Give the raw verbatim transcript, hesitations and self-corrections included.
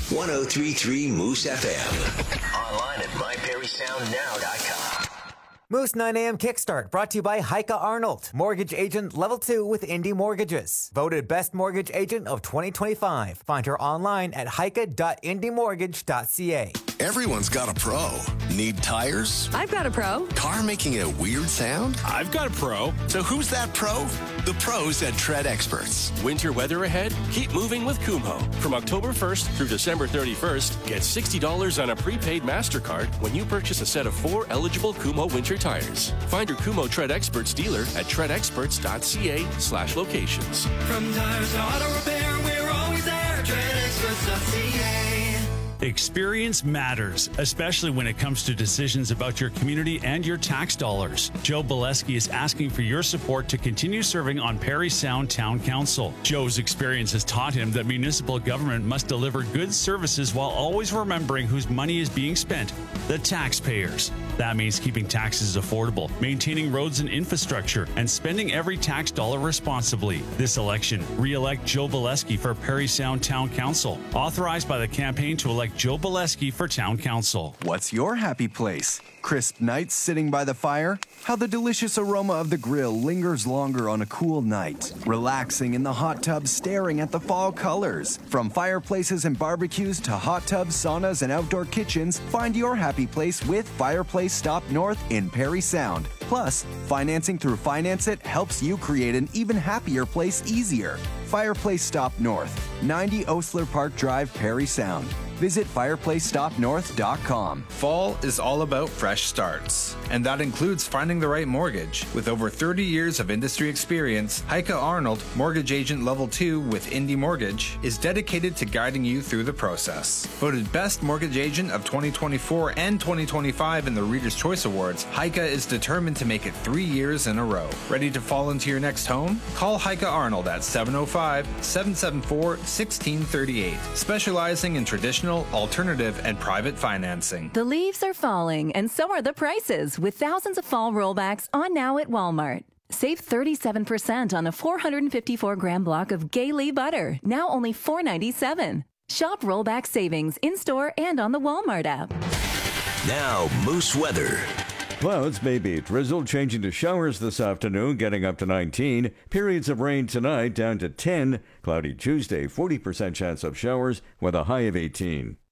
one oh three point three Moose F M. Online at my perry sound now dot com. Moose nine a.m. Kickstart brought to you by Heike Arnold, Mortgage Agent Level two with Indy Mortgages. Voted Best Mortgage Agent of twenty twenty-five. Find her online at heike dot indy mortgage dot c a. Everyone's got a pro. Need tires? I've got a pro. Car making a weird sound? I've got a pro. So who's that pro? The pros at Tread Experts. Winter weather ahead? Keep moving with Kumho. From October first through December thirty-first, get sixty dollars on a prepaid MasterCard when you purchase a set of four eligible Kumho winter tires. Find your Kumho Tread Experts dealer at tread experts dot c a slash locations. From tires to auto repair, we're always there. tread experts dot c a. Experience matters, especially when it comes to decisions about your community and your tax dollars. Joe Boleski is asking for your support to continue serving on Parry Sound Town Council. Joe's experience has taught him that municipal government must deliver good services while always remembering whose money is being spent, the taxpayers. That means keeping taxes affordable, maintaining roads and infrastructure, and spending every tax dollar responsibly. This election, re-elect Joe Boleski for Parry Sound Town Council. Authorized by the campaign to elect Joe Boleski for Town Council. What's your happy place? Crisp nights sitting by the fire? How the delicious aroma of the grill lingers longer on a cool night. Relaxing in the hot tub staring at the fall colors. From fireplaces and barbecues to hot tubs, saunas, and outdoor kitchens, find your happy place with Fireplace Stop North in Parry Sound. Plus, financing through Finance It helps you create an even happier place easier. Fireplace Stop North, ninety Osler Park Drive, Parry Sound. Visit fireplace stop north dot com. Fall is all about fresh starts, and that includes finding the right mortgage. With over thirty years of industry experience, Heike Arnold, Mortgage Agent Level two with Indy Mortgage, is dedicated to guiding you through the process. Voted Best Mortgage Agent of twenty twenty-four and twenty twenty-five in the Reader's Choice Awards, Heike is determined to make it three years in a row. Ready to fall into your next home? Call Heike Arnold at seven oh five, seven seven four, one six three eight, specializing in traditional, alternative, and private financing. The leaves are falling, and so are the prices, with thousands of fall rollbacks on now at Walmart. Save thirty-seven percent on a four hundred fifty-four gram block of Gailey butter, now only four ninety-seven. Shop rollback savings in-store and on the Walmart app. Now, Moose weather. Clouds may be drizzle, changing to showers this afternoon, getting up to nineteen. Periods of rain tonight, down to ten. Cloudy Tuesday, forty percent chance of showers with a high of eighteen.